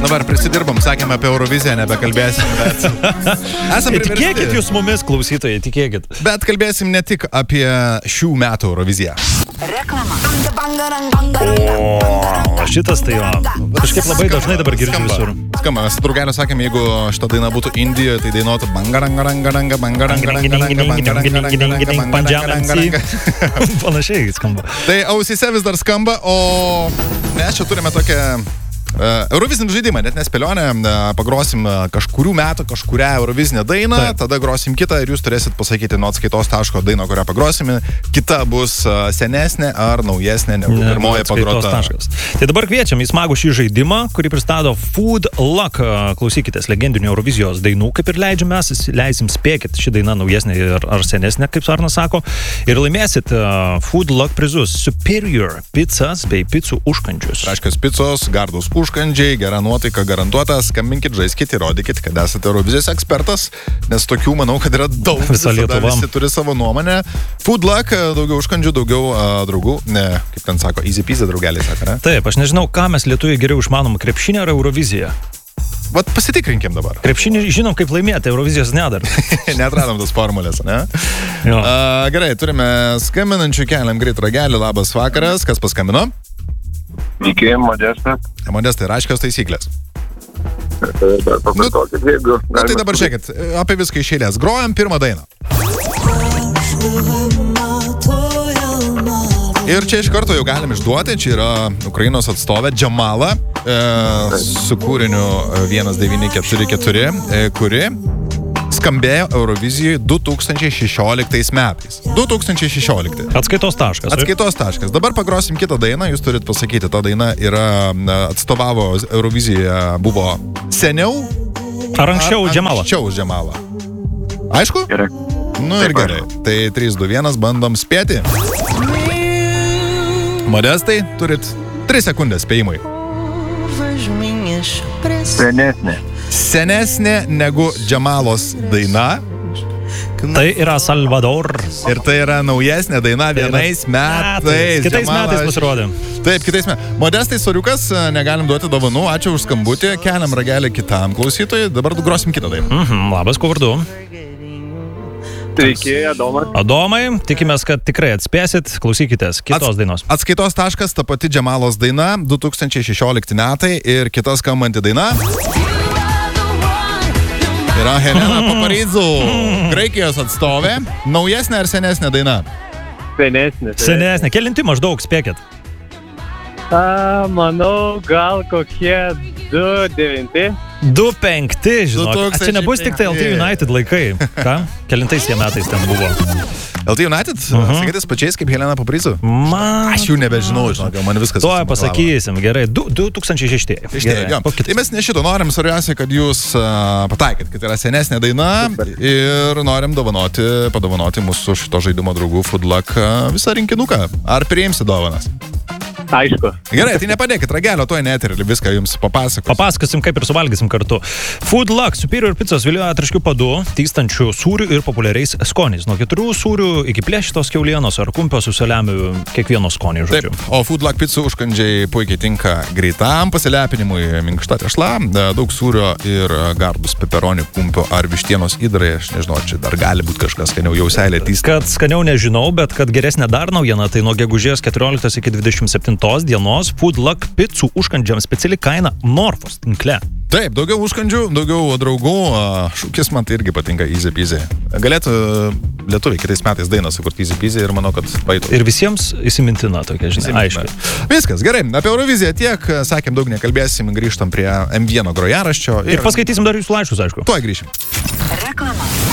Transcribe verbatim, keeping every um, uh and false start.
Dabar prisidirbam, sakėme apie Euroviziją, nebekalbėsim, bet esam priversti. Tikėkit jūs mumis, klausytojai, tikėkit. Bet kalbėsim ne tik apie šių metų Euroviziją. Reklama. O, šitas tai jo. Kažkaip labai dažnai dabar girdžiu visur. Skamba, mes draugelio sakėme, jeigu šita daina būtų Indijoje, tai dainuotų bangarangaranga, bangarangaranga, bangarangaranga, bangarangaranga. Panašiai skamba. Tai ausyse vis dar skamba, o mes čia turime tokią Uh, Eurovizinį žaidimą, net nespėlionę, uh, pagrosim uh, kažkurių metų, kažkurią Eurovizinę dainą, Taip. tada grosim kitą ir jūs turėsit pasakyti nuo atskaitos taško dainą, kurią pagrosime. Kita bus uh, senesnė ar naujesnė negu ne, pirmoji pagrota. Taškas. Tai dabar kviečiam į smagų šį žaidimą, kurį pristato Food Luck. Klausykitės legendinių Eurovizijos dainų, kaip ir leidžiam mes, leisim spėkit, ši daina naujesnė ar, ar senesnė, kaip Sarnas sako, ir laimėsit uh, Food Luck prizus Superior pizzas bei picų užkandžius. Raškios picos, gardus užkandžiai, gera nuotaika garantuota, skambinkit, žaiskit, įrodykit, kad esate Eurovizijos ekspertas, nes tokių, manau, kad yra daug. Visa Lietuva. Visi turi savo nuomonę. Food Luck, daugiau užkandžių, daugiau uh, draugų. Ne, kaip ten sako, easy peasy draugeliai, sako, ne? Taip, aš nežinau, ką mes lietuviai geriau išmanom, krepšinį ar Euroviziją. Vat pasitikrinkim dabar. Krepšinį žinom, kaip laimėti, Eurovizijos nedar. Netradom tos formulės, ne? Jo. Uh, gerai, turime skambinančių, keliam greit ragelį, labas vakaras, kas paskambino? Iki, Modesta. Modesta, yra aiškios taisyklės. Pakartokit, jeigu... Na tai dabar žiūrėkit, apie viską iš eilės. Grojam pirmą dainą. Ir čia iš karto jau galim išduoti, čia yra Ukrainos atstovė Džamala e, su kūriniu vienas devyni keturi keturi, e, kuri skambėjo Eurovizijoje du tūkstančiai šešioliktais metais. du tūkstančiai šešiolikti. Atskaitos taškas. Atskaitos taškas. Dabar pagrosim kitą dainą, jūs turit pasakyti, ta daina yra atstovavo Eurovizijoje, buvo seniau. Ar anksčiau už Džamalą? Anksčiau už Džamalą. Aišku? Gerai. Nu ir gerai. Tai trys du vienas, bandom spėti. Modestai, turit tris sekundės spėjimui. Senesnė. Senesnė negu Džamalos daina. Tai yra Salvador. Ir tai yra naujesnė daina vienais metais. Kitais Džamala, metais pasirodė. Taip, kitais metais. Modestai, soriukas, negalim duoti dovanų. Ačiū už skambutį. Keliam ragelį kitam klausytojui. Dabar grosim kitą dainą. Mhm, labas, kuo vardu? Sveiki, Adomas. Adomai, tikimės, kad tikrai atspėsit. Klausykitės kitos Ats, dainos. Atskaitos taškas, ta pati Džamalos daina, du tūkstančiai šešiolikti metai ir kita skambanti daina. Yra Helena Paparizou, Graikijos atstovė. Naujesnė ar senesnė daina? Senesnė. Senesnė. Kelinti maždaug, spėkit. A, manau, gal kokie du devinti. du penkti, žinok. du tūkstančiai A, čia nebus tik tai L T United laikai. Ką? Kelintais jie metais ten buvo. L T United? Uh-huh. Sakytis pačiais kaip Helena Paparizou? Man... Aš jų nebežinau, žinok, man viskas. Tuo pasakysim, gerai. du tūkstančiai šešti. Tai mes ne šito norim, svarbiausia, kad jūs uh, pataikėt, kad yra senesnė daina ir norim dovanoti, padovanoti mūsų šito žaidimo draugų Food Luck visą rinkinuką. Ar priimsi dovanas? Aišku. Gerai, tai nepadėkit ragelio, tuoj net ir viską jums papasakos. Papasakosim, kaip ir suvalgysim kartu. Food Luck, Superior pizzos vilioja traškių padu, tykstančių sūrių ir populiariais skoniais. Nuo keturių sūrių iki plėšytos kiaulienos ar kumpio su saliamiu, kiekvieno skonio, žodžiu. Taip, o Food Luck pizzų užkandžiai puikiai tinka greitam pasilepinimui, minkšta tešla, daug sūrio ir gardus peperonių, kumpio ar vištienos įdarai. Aš nežinau, čia dar gali būti kažkas skaniau, jau seilė tysta. Kad skaniau nežinau, bet kad geresnė dar naujiena, tai nuo gegužės keturioliktos iki dvidešimt septintos dienos Food Luck picų užkandžiams speciali kaina Norfos tinkle. Taip, daugiau užkandžių, daugiau draugų, šūkis man tai irgi patinka easy peasy. Galėtų lietuviai kitais metais dainą sukurti easy peasy ir manau, kad baitų. Ir visiems įsimintina tokia, žinai, aiškiai. Viskas, gerai, apie Euroviziją tiek, sakėm, daug nekalbėsim, grįžtam prie M vienas grojaraščio. Ir, ir paskaitysim dar jūsų laiškus, aišku. Tuoj grįšim. Reklama.